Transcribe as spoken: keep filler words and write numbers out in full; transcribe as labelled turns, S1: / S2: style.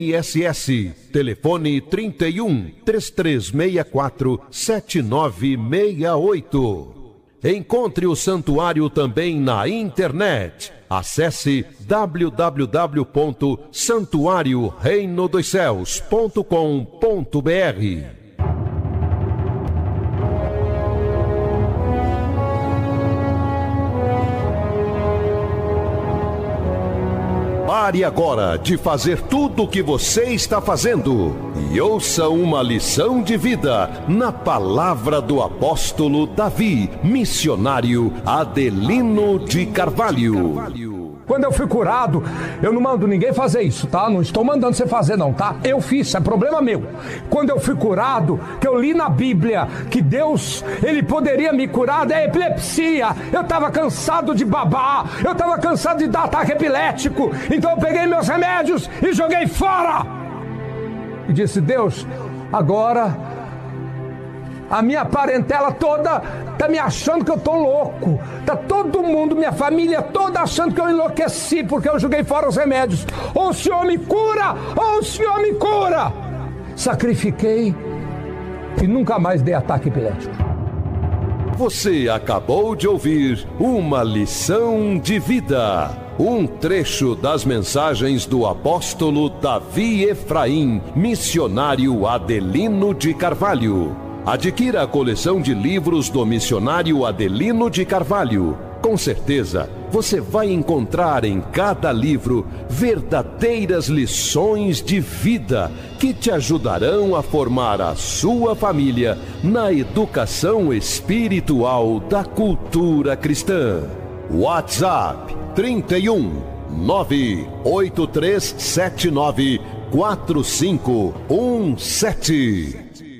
S1: I S S, telefone trinta e um, três três seis quatro, sete nove seis oito. Encontre o santuário também na internet. Acesse w w w ponto santuário reino dos céus ponto com ponto b r. Pare agora de fazer tudo o que você está fazendo e ouça uma lição de vida na palavra do apóstolo Davi, missionário Adelino de Carvalho.
S2: Quando eu fui curado, eu não mando ninguém fazer isso, tá? Não estou mandando você fazer não, tá? Eu fiz, é problema meu. Quando eu fui curado, que eu li na Bíblia que Deus, Ele poderia me curar da epilepsia. Eu estava cansado de babar, eu estava cansado de dar ataque epilético. Então eu peguei meus remédios e joguei fora. E disse, Deus, agora a minha parentela toda tá me achando que eu tô louco. Tá todo mundo, minha família toda achando que eu enlouqueci porque eu joguei fora os remédios. Ou o Senhor me cura, ou o Senhor me cura. Sacrifiquei e nunca mais dei ataque epilético.
S1: Você acabou de ouvir uma lição de vida. Um trecho das mensagens do apóstolo Davi Efraim, missionário Adelino de Carvalho. Adquira a coleção de livros do missionário Adelino de Carvalho. Com certeza, você vai encontrar em cada livro verdadeiras lições de vida que te ajudarão a formar a sua família na educação espiritual da cultura cristã. WhatsApp trinta e um, nove oito três sete nove, quatro cinco um sete.